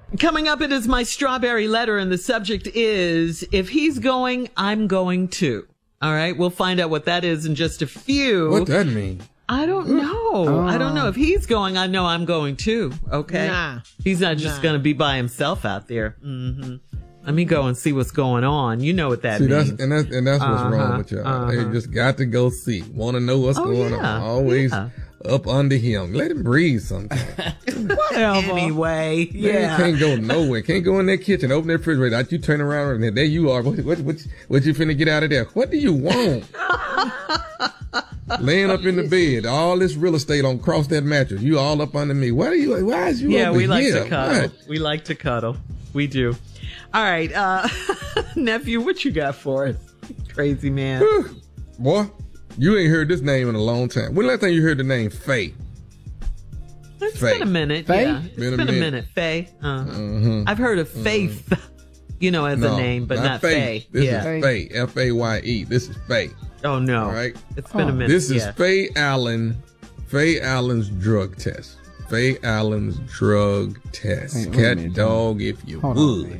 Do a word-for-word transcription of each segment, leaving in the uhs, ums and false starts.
Coming up, it is my strawberry letter, and the subject is, if he's going, I'm going too. All right, we'll find out what that is in just a few. What that mean? I don't know. Uh, I don't know. If he's going, I know I'm going too. Okay? Nah. He's not just nah. going to be by himself out there. Mm-hmm. Let me go and see what's going on. You know what that see, means. That's, and that's, and that's what's uh-huh, wrong with y'all. uh-huh. They just got to go see. Want to know what's oh, going yeah, on. Always yeah. up under him. Let him breathe sometimes. Whatever. Anyway, yeah. Man, can't go nowhere. Can't go in that kitchen, open that refrigerator. Out you turn around and there you are. What, what, what, what you finna get out of there? What do you want? Laying up in the bed, all this real estate on cross that mattress. You all up under me. Why are you? Why is you? Yeah, over we like here? to cuddle. What? We like to cuddle. We do. All right, uh, nephew, what you got for us? Crazy man. Boy, you ain't heard this name in a long time. When the last time you heard the name Faye? It's Faye. been a minute. Faye? Yeah, it's Been been, a a minute. minute. Faye. Uh, Mm-hmm. I've heard of Faith, you know, as no, a name, but not, Faye. This yeah. is Faye. F A Y E. This is Faye. Oh no. All right. It's been Oh. a minute. This is yeah. Faye Allen. Faye Allen's drug test. Faye Allen's drug test. Wait, wait a Cat minute, dog, if you Hold on, would. man.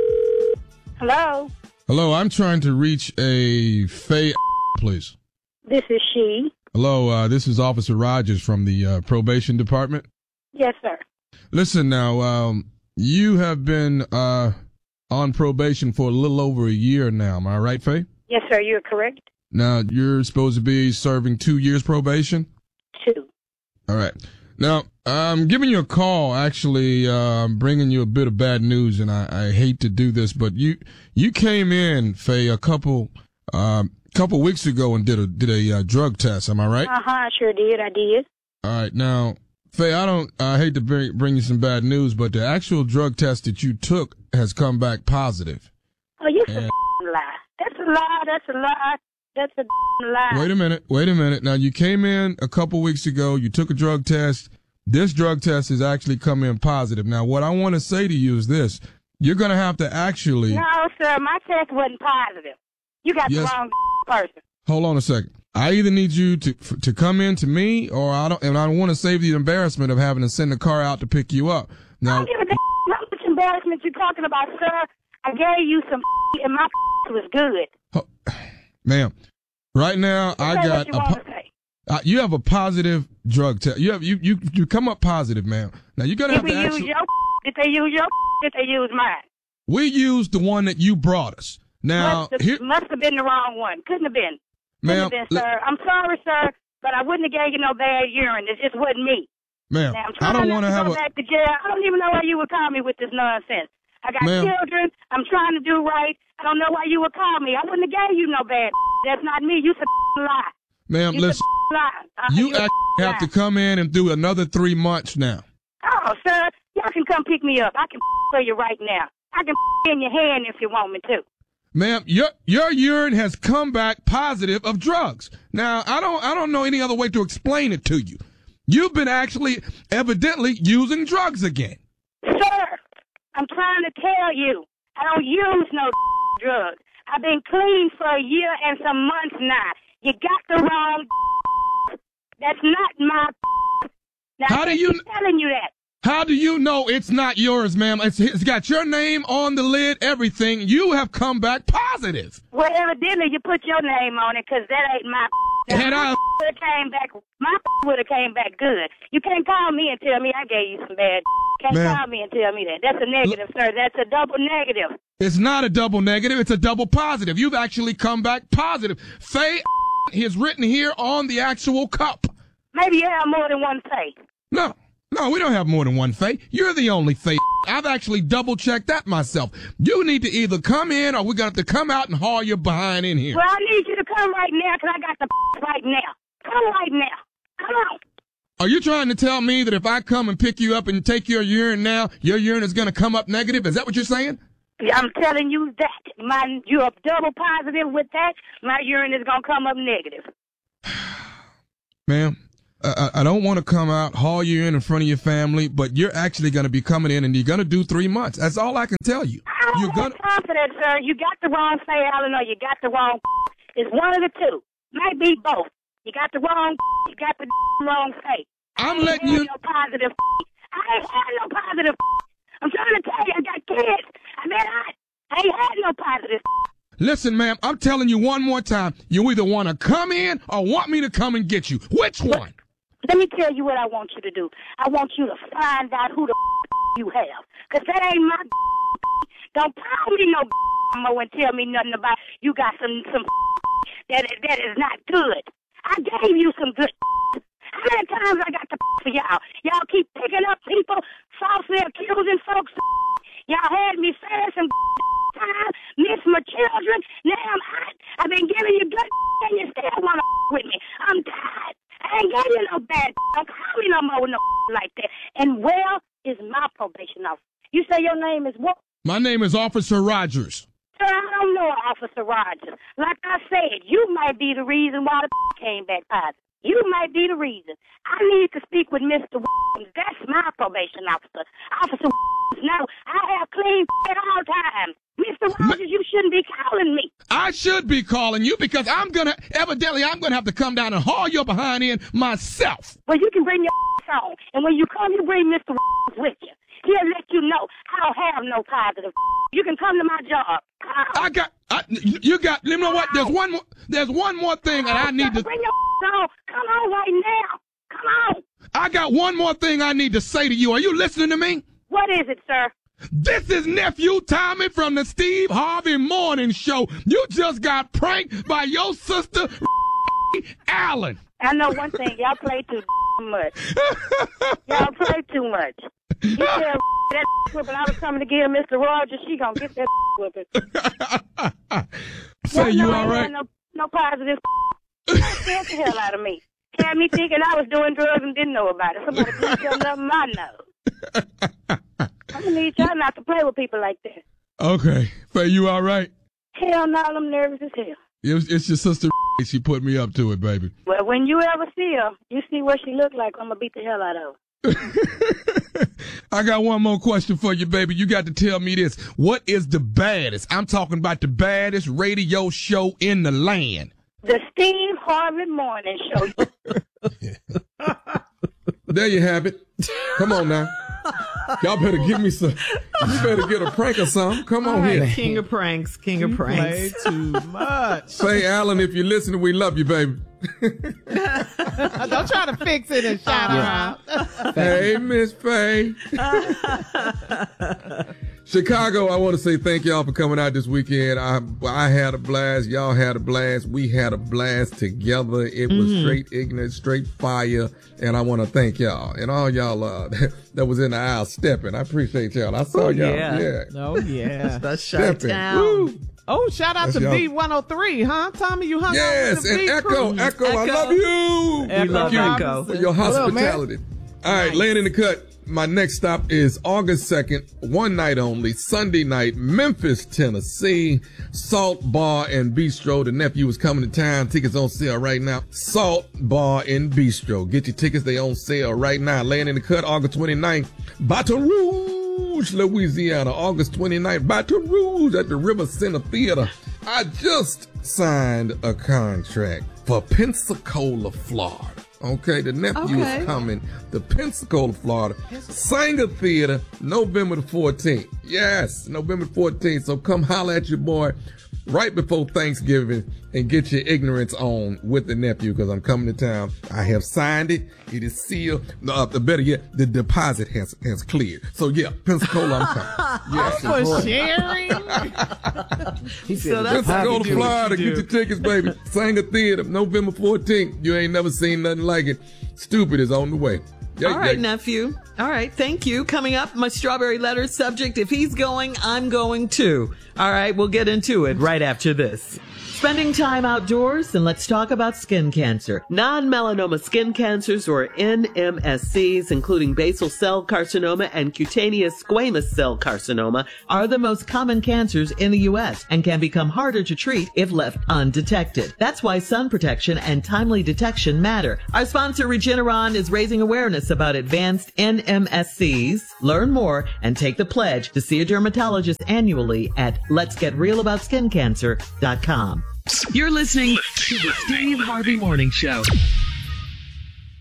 Hello, Hello, I'm trying to reach a Faye, please. this is she. Hello, uh, this is Officer Rogers from the uh, probation department. Yes, sir. Listen now, um, you have been uh, on probation for a little over a year now. Am I right, Faye? Yes, sir, you're correct. Now, you're supposed to be serving two years probation? Two. All right. Now, I'm giving you a call. Actually, uh, I'm bringing you a bit of bad news, and I, I hate to do this, but you you came in, Faye, a couple uh, couple weeks ago and did a did a uh, drug test. Am I right? Uh-huh, I sure did, I did. All right. Now, Faye, I don't. I hate to bring bring you some bad news, but the actual drug test that you took has come back positive. Oh, you some And- lie. That's a lie, that's a lie, that's a lie. Wait a minute. Wait a minute. Now, you came in a couple weeks ago. You took a drug test. This drug test has actually come in positive. Now, what I want to say to you is this. You're going to have to actually... No, sir, my test wasn't positive. You got Yes. the wrong person. Hold on a second. I either need you to f- to come in to me, or I don't, and I want to save the embarrassment of having to send a car out to pick you up. I Now, don't give a damn how much embarrassment you're talking about, sir. I gave you some and my was good. ho- ma'am, right now I Say got what you a. want Po- to say. uh, you have a positive drug test. You have you you you come up positive, ma'am. Now you're gonna Did have we to use actually. your Did they use your Did they use mine? We used the one that you brought us. Now must, have, here, must have been the wrong one. Couldn't have been. Couldn't ma'am, have been, li- sir. I'm sorry, sir, but I wouldn't have gave you no bad urine. It just wasn't me. ma'am. Now, I'm I trying don't not want to to have go a. back to jail. I don't even know why you would call me with this nonsense. I got Ma'am. children. I'm trying to do right. I don't know why you would call me. I wouldn't have gave you no bad. That's not me. You some lie. Ma'am, You listen. some lie. Uh, You a actually have to lie. come in and do another three months now. Oh, sir, y'all can come pick me up. I can for you right now. I can in your hand if you want me to. Ma'am, your your urine has come back positive of drugs. Now, I don't I don't know any other way to explain it to you. You've been actually evidently using drugs again. Sir, I'm trying to tell you, I don't use no drugs. I've been clean for a year and some months now. You got the wrong. That's not my. Now, How do I you- keep telling you that? How do you know it's not yours, ma'am? It's, it's got your name on the lid, everything. You have come back positive. Well, evidently you put your name on it, 'cause that ain't my. Now, Had my I- would have came back. My would have came back good. You can't call me and tell me I gave you some bad. Can't Ma'am. call me and tell me that. That's a negative, sir. That's a double negative. It's not a double negative. It's a double positive. You've actually come back positive. Faye is written here on the actual cup. Maybe you have more than one face. No, no, we don't have more than one Faye. You're the only Faye. I've actually double checked that myself. You need to either come in or we're going to have to come out and haul your behind in here. Well, I need you to come right now 'cause I got the right now. Come right now. Come on. Are you trying to tell me that if I come and pick you up and take your urine now, your urine is going to come up negative? Is that what you're saying? Yeah, I'm telling you that. My, you're double positive with that. My urine is going to come up negative. Ma'am, I, I don't want to come out, haul you in in front of your family, but you're actually going to be coming in and you're going to do three months. That's all I can tell you. I don't You're have gonna, time for that, sir. You got the wrong Faye Allen or you got the wrong. It's one of the two. Might be both. You got the wrong. You got the wrong Faye. I'm I ain't letting had you. No positive. I ain't had no positive. I'm trying to tell you, I got kids. I mean, I, I ain't had no positive. Listen, ma'am, I'm telling you one more time. You either want to come in or want me to come and get you. Which one? Let me tell you what I want you to do. I want you to find out who the you have. Because that ain't my Don't call me no mo and tell me nothing about you got some, some that, that is not good. I gave you some good. How many times I got to for y'all? Y'all keep picking up people, falsely accusing folks. Y'all had me saying some time, miss my children. Now I'm hot. I've been giving you good and you still want to with me. I'm tired. I ain't giving you no bad. Don't call me no more with no like that. And where is my probation officer? You say your name is what? My name is Officer Rogers. Sir, I don't know Officer Rogers. Like I said, you might be the reason why the came back positive. You might be the reason. I need to speak with Mister Williams. That's my probation officer. Officer Williams, no, I have clean at all times. Mister Rogers, you shouldn't be calling me. I should be calling you because I'm going to, evidently, I'm going to have to come down and haul your behind in myself. Well, you can bring your on. And when you come, you bring Mister Williams with you. He'll let you know I don't have no positive. You can come to my job. I got, I, you got, you know what? There's one more, there's one more thing that I need to. Bring your on. Come on right now. Come on. I got one more thing I need to say to you. Are you listening to me? What is it, sir? This is Nephew Tommy from the Steve Harvey Morning Show. You just got pranked by your sister, Allen. I know one thing. Y'all play too much. Y'all play too much. He said that whipping I was coming to give Mister Rogers, she gonna get that whipping. Say you all right? No, no positive. Scared the hell out of me. Had me thinking I was doing drugs and didn't know about it. Somebody please tell nothing I know. I'm gonna need y'all not to play with people like that. Okay. Faye, you all right? Hell no, I'm nervous as hell. It was, it's your sister. She put me up to it, baby. Well, when you ever see her, you see what she look like, I'm gonna beat the hell out of her. I got one more question for you, baby. You got to tell me this. What is the baddest? I'm talking about the baddest radio show in the land. The Steve Harvey Morning Show. There you have it. Come on now. Y'all better give me some. You better get a prank or something. Come on right, here. King of pranks. King you of pranks. Play too much. Say, Allen, if you're listening, we love you, baby. Don't try to fix it and shout uh, her out. Hey, Miss Faye. Chicago, I want to say thank y'all for coming out this weekend. I I had a blast. Y'all had a blast. We had a blast together. It was mm-hmm. straight ignorant, straight fire. And I want to thank y'all and all y'all uh, that was in the aisle stepping. I appreciate y'all. I saw Ooh, y'all. Yeah. yeah. Oh, yeah. That's Chi-Town. Woo. Oh, shout out That's to y'all. B one oh three, huh? Tommy, you hung Yes, out with the and B Echo, crew. Echo, I Echo. love you. We love you Echo. for your hospitality. All right, Nice. laying in the cut. My next stop is August second, one night only, Sunday night, Memphis, Tennessee, Salt Bar and Bistro. The nephew is coming to town. Tickets on sale right now. Salt Bar and Bistro. Get your tickets. They on sale right now. Laying in the cut, August twenty-ninth, Baton Rouge, Louisiana. August twenty-ninth, Baton Rouge at the River Center Theater. I just signed a contract for Pensacola, Florida. Okay, the nephew Okay. is coming to Pensacola, Florida. Sanger Theater, November the fourteenth. Yes, November fourteenth. So come holler at your boy right before Thanksgiving and get your ignorance on with the nephew because I'm coming to town. I have signed it. It is sealed. Uh, the better yet, the deposit has has cleared. So yeah, Pensacola, I'm coming. Yes, For boy. sharing. So that's how Pensacola, you do Florida. what you Get do. your tickets, baby. Sanger Theater, November fourteenth. You ain't never seen nothing like it. Stupid is on the way. Yay, All right, yay. nephew. All right, thank you. Coming up, my strawberry letter subject. If he's going, I'm going too. All right, we'll get into it right after this. Spending time outdoors, and let's talk about skin cancer. Non-melanoma skin cancers, or N M S Cs, including basal cell carcinoma and cutaneous squamous cell carcinoma, are the most common cancers in the U S and can become harder to treat if left undetected. That's why sun protection and timely detection matter. Our sponsor, Regeneron, is raising awareness about advanced N M S Cs. Learn more and take the pledge to see a dermatologist annually at lets get real about skin cancer dot com. You're listening to the Steve Harvey Morning Show.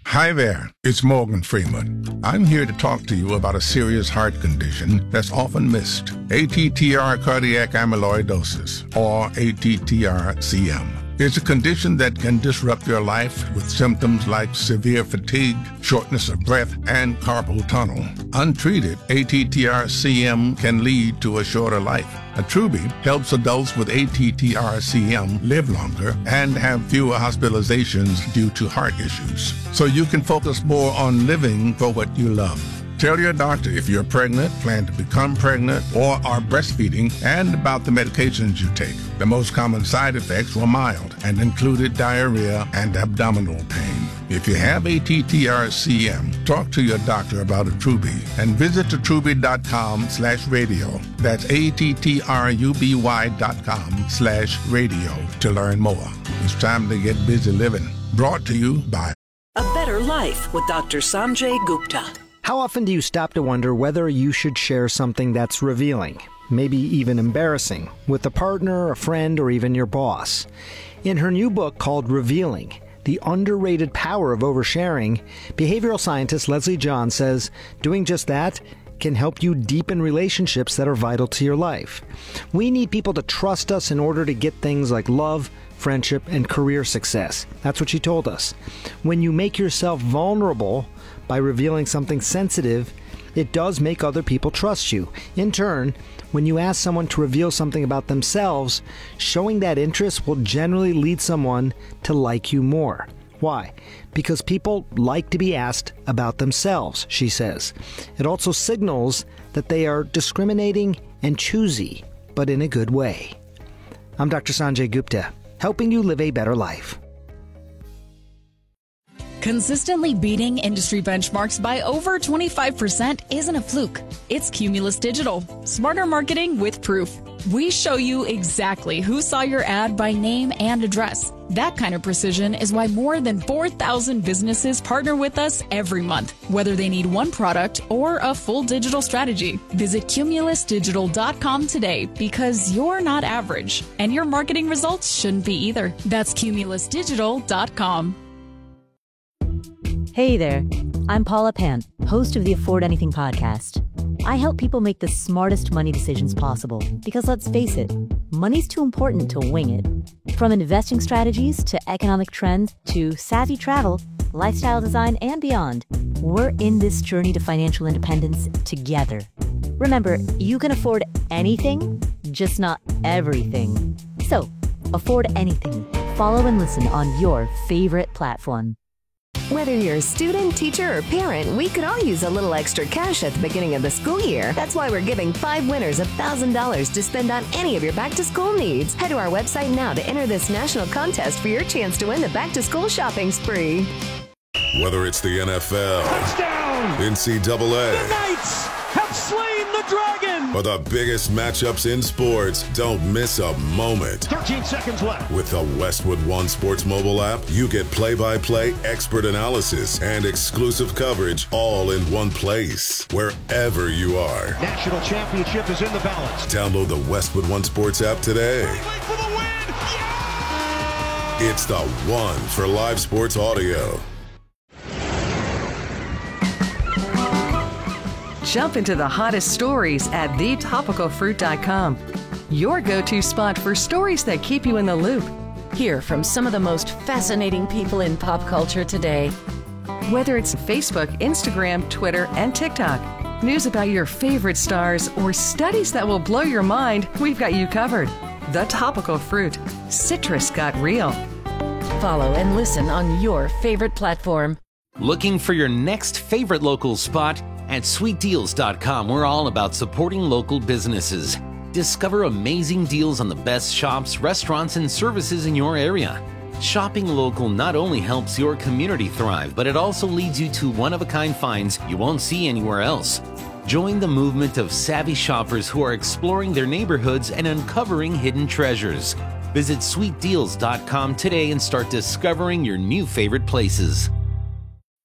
Hi there, it's Morgan Freeman. I'm here to talk to you about a serious heart condition that's often missed, A T T R cardiac amyloidosis, or A T T R C M. It's a condition that can disrupt your life with symptoms like severe fatigue, shortness of breath, and carpal tunnel. Untreated, A T T R C M can lead to a shorter life. Attruby helps adults with A T T R C M live longer and have fewer hospitalizations due to heart issues, so you can focus more on living for what you love. Tell your doctor if you're pregnant, plan to become pregnant, or are breastfeeding, and about the medications you take. The most common side effects were mild and included diarrhea and abdominal pain. If you have A T T R C M, talk to your doctor about Attruby and visit attruby.com slash radio. That's A-T-T-R-U-B-Y dot com slash radio to learn more. It's time to get busy living. Brought to you by A Better Life with Doctor Sanjay Gupta. How often do you stop to wonder whether you should share something that's revealing, maybe even embarrassing, with a partner, a friend, or even your boss? In her new book called Revealing, The Underrated Power of Oversharing, behavioral scientist Leslie John says doing just that can help you deepen relationships that are vital to your life. We need people to trust us in order to get things like love, friendship, and career success. That's what she told us. When you make yourself vulnerable by revealing something sensitive, it does make other people trust you. In turn, when you ask someone to reveal something about themselves, showing that interest will generally lead someone to like you more. Why? Because people like to be asked about themselves, she says. It also signals that they are discriminating and choosy, but in a good way. I'm Doctor Sanjay Gupta, helping you live a better life. Consistently beating industry benchmarks by over twenty-five percent isn't a fluke. It's Cumulus Digital. Smarter marketing with proof. We show you exactly who saw your ad by name and address. That kind of precision is why more than four thousand businesses partner with us every month, whether they need one product or a full digital strategy. Visit cumulus digital dot com today because you're not average, and your marketing results shouldn't be either. That's cumulus digital dot com. Hey there, I'm Paula Pant, host of the Afford Anything podcast. I help people make the smartest money decisions possible because, let's face it, money's too important to wing it. From investing strategies to economic trends to savvy travel, lifestyle design, and beyond, we're in this journey to financial independence together. Remember, you can afford anything, just not everything. So, afford anything. Follow and listen on your favorite platform. Whether you're a student, teacher, or parent, we could all use a little extra cash at the beginning of the school year. That's why we're giving five winners one thousand dollars to spend on any of your back-to-school needs. Head to our website now to enter this national contest for your chance to win the back-to-school shopping spree. Whether it's the N F L, touchdown, N C double A, the Knights have slain the dragon, or the biggest matchups in sports, don't miss a moment. thirteen seconds left. With the Westwood One Sports mobile app, you get play-by-play, expert analysis, and exclusive coverage all in one place, wherever you are. National championship is in the balance. Download the Westwood One Sports app today. For the win. Yeah! It's the one for live sports audio. Jump into the hottest stories at the topical fruit dot com. Your go-to spot for stories that keep you in the loop. Hear from some of the most fascinating people in pop culture today. Whether it's Facebook, Instagram, Twitter, and TikTok, news about your favorite stars, or studies that will blow your mind, we've got you covered. The Topical Fruit. Citrus got real. Follow and listen on your favorite platform. Looking for your next favorite local spot? At sweet deals dot com, we're all about supporting local businesses. Discover amazing deals on the best shops, restaurants, and services in your area. Shopping local not only helps your community thrive, but it also leads you to one-of-a-kind finds you won't see anywhere else. Join the movement of savvy shoppers who are exploring their neighborhoods and uncovering hidden treasures. Visit sweet deals dot com today and start discovering your new favorite places.